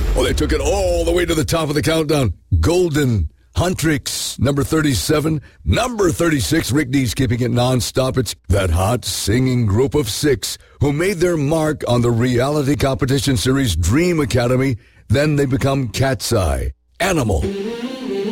Well, they took it all the way to the top of the countdown. Golden Huntrix, number 37. Number 36, Rick Dees keeping it nonstop. It's that hot singing group of 6 who made their mark on the reality competition series Dream Academy. Then they become Cat's Eye. Animal.